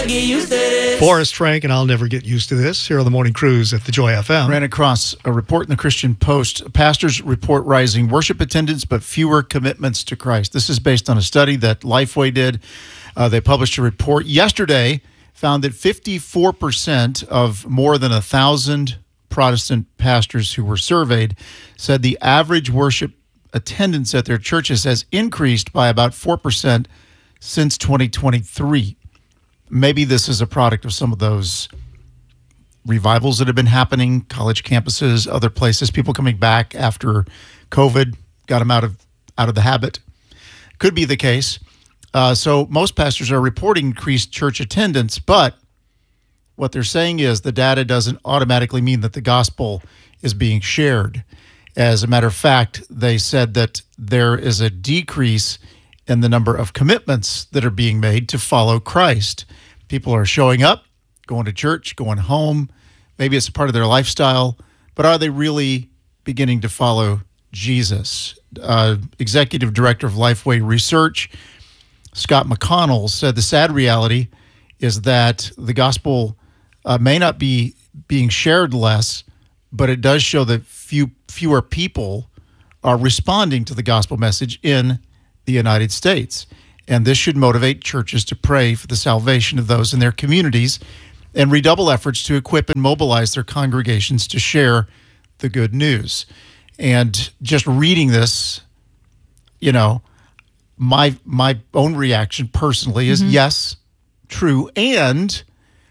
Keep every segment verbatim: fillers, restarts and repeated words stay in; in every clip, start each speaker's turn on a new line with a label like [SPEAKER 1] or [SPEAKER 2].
[SPEAKER 1] Get used to this.
[SPEAKER 2] Forrest Frank and I'll Never Get Used to This here on the Morning Cruise at the Joy F M.
[SPEAKER 3] Ran across a report in the Christian Post. Pastors report rising worship attendance, but fewer commitments to Christ. This is based on a study that Lifeway did. Uh, they published a report yesterday, found that fifty-four percent of more than one thousand Protestant pastors who were surveyed said the average worship attendance at their churches has increased by about four percent since twenty twenty-three. Maybe this is a product of some of those revivals that have been happening, college campuses, other places, people coming back after COVID, got them out of out of the habit. Could be the case. Uh, so most pastors are reporting increased church attendance, but what they're saying is the data doesn't automatically mean that the gospel is being shared. As a matter of fact, they said that there is a decrease in the number of commitments that are being made to follow Christ. People are showing up, going to church, going home. Maybe it's a part of their lifestyle, but are they really beginning to follow Jesus? Uh, Executive Director of Lifeway Research, Scott McConnell, said the sad reality is that the gospel uh, may not be being shared less, but it does show that few fewer people are responding to the gospel message in the United States. And this should motivate churches to pray for the salvation of those in their communities and redouble efforts to equip and mobilize their congregations to share the good news. And just reading this, you know, my my own reaction personally is, mm-hmm. yes, true. And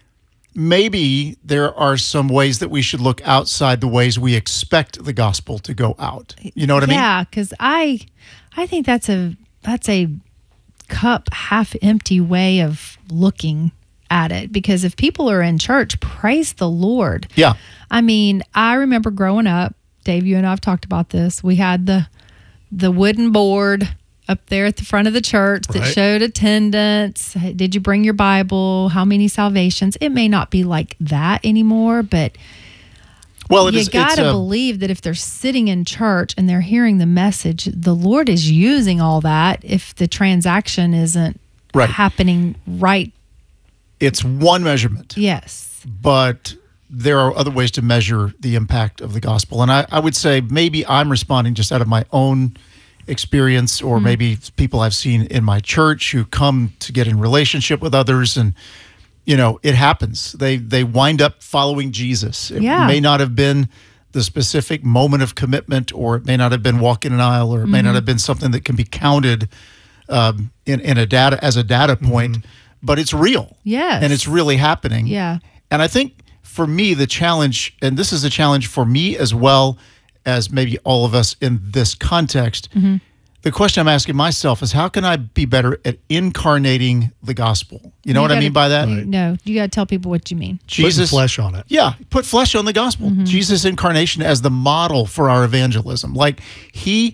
[SPEAKER 3] maybe there are some ways that we should look outside the ways we expect the gospel to go out. You know what I mean?
[SPEAKER 4] Yeah, because I, I think that's a that's a cup half empty way of looking at it. Because if people are in church, praise the Lord.
[SPEAKER 3] Yeah.
[SPEAKER 4] I mean, I remember growing up, Dave, you and I have talked about this. We had the the wooden board up there at the front of the church that
[SPEAKER 2] Right.
[SPEAKER 4] showed attendance. Did you bring your Bible? How many salvations? It may not be like that anymore, but
[SPEAKER 3] Well, it
[SPEAKER 4] you
[SPEAKER 3] is,
[SPEAKER 4] got
[SPEAKER 3] it's,
[SPEAKER 4] to
[SPEAKER 3] uh,
[SPEAKER 4] believe that if they're sitting in church and they're hearing the message, the Lord is using all that if the transaction isn't
[SPEAKER 3] Right.
[SPEAKER 4] happening right.
[SPEAKER 3] it's one measurement.
[SPEAKER 4] Yes.
[SPEAKER 3] But there are other ways to measure the impact of the gospel. And I, I would say maybe I'm responding just out of my own experience, or mm-hmm. maybe people I've seen in my church who come to get in relationship with others. And, you know, it happens. They they wind up following Jesus. It
[SPEAKER 4] Yeah.
[SPEAKER 3] may not have been the specific moment of commitment, or it may not have been walking an aisle, or it mm-hmm. may not have been something that can be counted um, in, in a data as a data point, mm-hmm. but it's real.
[SPEAKER 4] Yes.
[SPEAKER 3] And it's really happening.
[SPEAKER 4] Yeah.
[SPEAKER 3] And I think for me, the challenge, and this is a challenge for me as well as maybe all of us in this context, mm-hmm. the question I'm asking myself is, how can I be better at incarnating the gospel? You know
[SPEAKER 4] You
[SPEAKER 3] what
[SPEAKER 4] gotta,
[SPEAKER 3] I mean by that?
[SPEAKER 4] You, no, you got to tell people what you mean.
[SPEAKER 2] Putting flesh on it.
[SPEAKER 3] Yeah, put flesh on the gospel. Mm-hmm. Jesus' incarnation as the model for our evangelism. Like, he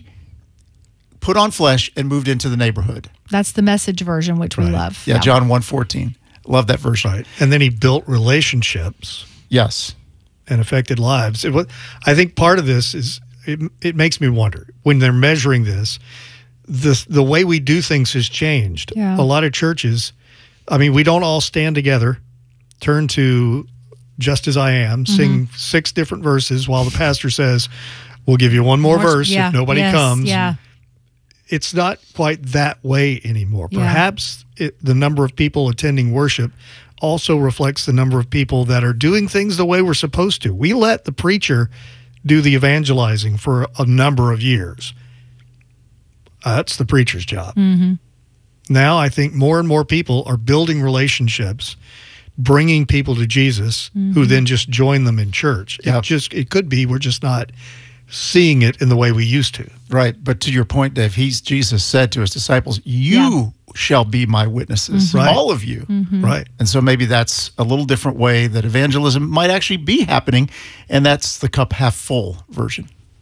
[SPEAKER 3] put on flesh and moved into the neighborhood.
[SPEAKER 4] That's the Message version, which
[SPEAKER 2] Right.
[SPEAKER 4] we love.
[SPEAKER 3] Yeah, John one fourteen. Love that version.
[SPEAKER 2] Right. And then he built relationships.
[SPEAKER 3] Yes.
[SPEAKER 2] And affected lives. It was, I think part of this is, it, it makes me wonder, when they're measuring this, the, the way we do things has changed.
[SPEAKER 4] Yeah.
[SPEAKER 2] A lot of churches, I mean, we don't all stand together, turn to Just As I Am, mm-hmm. sing six different verses while the pastor says, we'll give you one more, more verse
[SPEAKER 4] yeah.
[SPEAKER 2] if nobody
[SPEAKER 4] yes.
[SPEAKER 2] comes.
[SPEAKER 4] Yeah.
[SPEAKER 2] It's not quite that way anymore.
[SPEAKER 4] Yeah.
[SPEAKER 2] Perhaps it, the number of people attending worship also reflects the number of people that are doing things the way we're supposed to. We let the preacher do the evangelizing for a number of years. Uh, that's the preacher's job.
[SPEAKER 4] Mm-hmm.
[SPEAKER 2] Now I think more and more people are building relationships, bringing people to Jesus, mm-hmm. who then just join them in church.
[SPEAKER 3] Yep.
[SPEAKER 2] It just it could be we're just not seeing it in the way we used to.
[SPEAKER 3] Right. But to your point, Dave, he's Jesus said to his disciples, you
[SPEAKER 4] Yeah.
[SPEAKER 3] shall be my witnesses,
[SPEAKER 2] Mhm. Right.
[SPEAKER 3] all of you.
[SPEAKER 4] Mm-hmm.
[SPEAKER 2] Right.
[SPEAKER 3] And so maybe that's a little different way that evangelism might actually be happening, and that's the cup half full version.